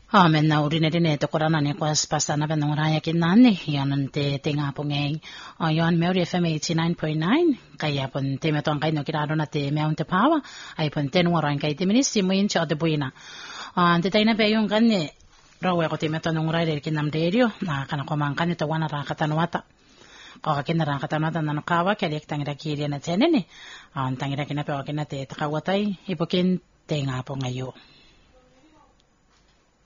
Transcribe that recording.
Men na uri ne to korana ne kwas pasana ben ngoraya kinani yanan te tinga punge yon Mary FM 89.9 kaya pun te metong kai no kirado na te meon te pawa ai pun te ngoran kai te minisi mo incha de buina te taina pe yung kanne rawe ko te metong ngoraya kinam radio na kana ko man kanne to wana ra katanwata ko kinara katanwata na kawa kaya tangira kiri na tenene tangira kina pe kina te takawatai ipokin te nga po ngayo